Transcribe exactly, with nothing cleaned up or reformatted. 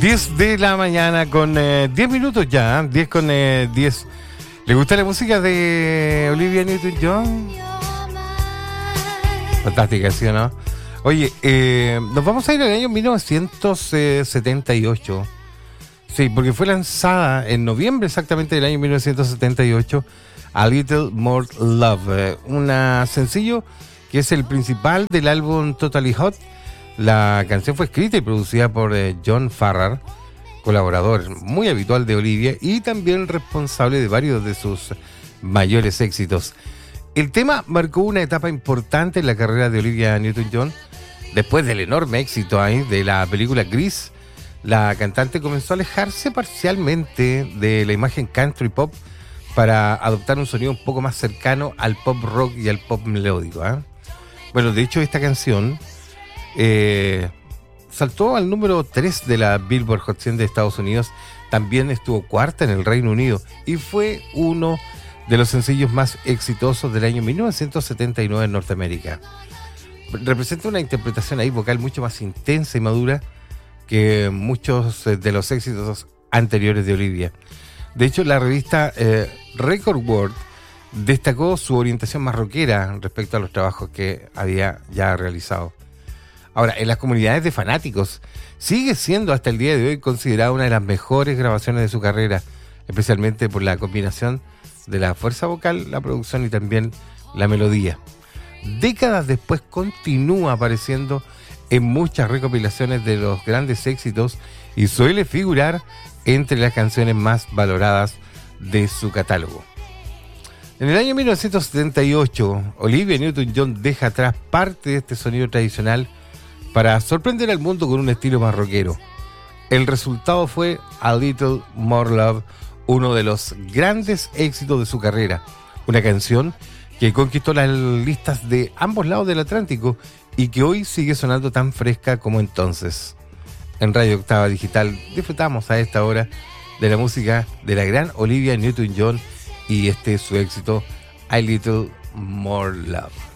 diez de la mañana con eh, diez minutos ya, ¿eh? diez con eh, diez. ¿Le gusta la música de Olivia Newton-John? Fantástica, ¿sí o no? Oye, eh, nos vamos a ir al año mil novecientos setenta y ocho. Sí, porque fue lanzada en noviembre exactamente del año mil novecientos setenta y ocho A Little More Love, eh, un sencillo que es el principal del álbum Totally Hot. La canción fue escrita y producida por eh, John Farrar, colaborador muy habitual de Olivia y también responsable de varios de sus mayores éxitos. El tema marcó una etapa importante en la carrera de Olivia Newton-John. Después del enorme éxito ahí de la película Grease, la cantante comenzó a alejarse parcialmente de la imagen country pop para adoptar un sonido un poco más cercano al pop rock y al pop melódico, ¿eh? Bueno, de hecho esta canción eh, saltó al número tres de la Billboard Hot cien de Estados Unidos, también estuvo cuarta en el Reino Unido y fue uno de los sencillos más exitosos del año mil novecientos setenta y nueve en Norteamérica. Representa una interpretación ahí vocal mucho más intensa y madura que muchos de los éxitos anteriores de Olivia. De hecho, la revista eh, Record World destacó su orientación más rockera respecto a los trabajos que había ya realizado. Ahora, en las comunidades de fanáticos, sigue siendo hasta el día de hoy considerada una de las mejores grabaciones de su carrera, especialmente por la combinación de la fuerza vocal, la producción y también la melodía. Décadas después continúa apareciendo en muchas recopilaciones de los grandes éxitos y suele figurar entre las canciones más valoradas de su catálogo. En el año mil novecientos setenta y ocho, Olivia Newton-John deja atrás parte de este sonido tradicional para sorprender al mundo con un estilo más rockero. El resultado fue A Little More Love, uno de los grandes éxitos de su carrera, una canción que conquistó las listas de ambos lados del Atlántico y que hoy sigue sonando tan fresca como entonces. En Radio Octava Digital disfrutamos a esta hora de la música de la gran Olivia Newton-John y este es su éxito, A Little More Love.